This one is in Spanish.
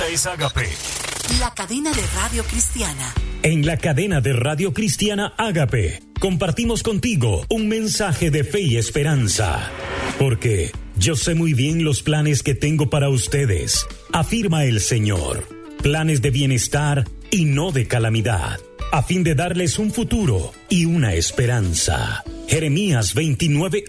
es Ágape, la cadena de radio cristiana. En la cadena de radio cristiana Ágape, compartimos contigo un mensaje de fe y esperanza. Porque yo sé muy bien los planes que tengo para ustedes, afirma el Señor. Planes de bienestar y no de calamidad, a fin de darles un futuro y una esperanza. Jeremías 29:11.